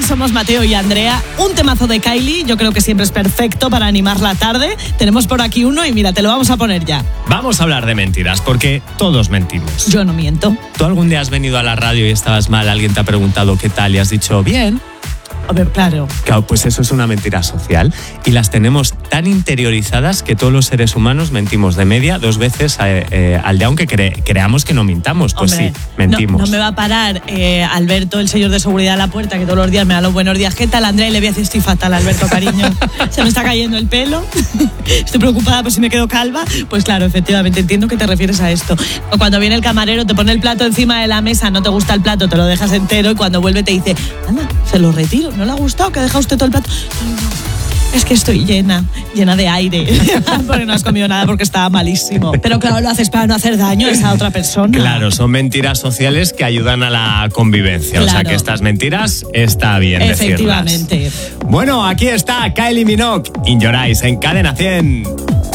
somos Mateo y Andrea. Un temazo de Kylie, yo creo que siempre es perfecto para animar la tarde. Tenemos por aquí uno y mira, te lo vamos a poner ya. Vamos a hablar de mentiras, porque todos mentimos. Yo no miento. ¿Tú algún día has venido a la radio y estabas mal, alguien te ha preguntado qué tal y has dicho bien? A ver, claro. Claro, pues eso es una mentira social y las tenemos tan interiorizadas que todos los seres humanos mentimos de media 2 veces al día, aunque creamos que no mintamos. Pues hombre, sí, mentimos. No me va a parar Alberto, el señor de seguridad a la puerta, que todos los días me da los buenos días. ¿Qué tal, Andrea? Y le voy a decir, estoy fatal, Alberto, cariño. Se me está cayendo el pelo. Estoy preocupada por si me quedo calva. Pues claro, efectivamente, entiendo que te refieres a esto. O cuando viene el camarero, te pone el plato encima de la mesa, no te gusta el plato, te lo dejas entero y cuando vuelve te dice, anda, se lo retiro. ¿No le ha gustado que deja usted todo el plato? No, es que estoy llena de aire. Porque no has comido nada porque estaba malísimo. Pero claro, lo haces para no hacer daño a esa otra persona. Claro, son mentiras sociales que ayudan a la convivencia. Claro. O sea que estas mentiras está bien efectivamente decirlas. Bueno, aquí está Kylie Minogue, In Your Eyes, en Cadena 100.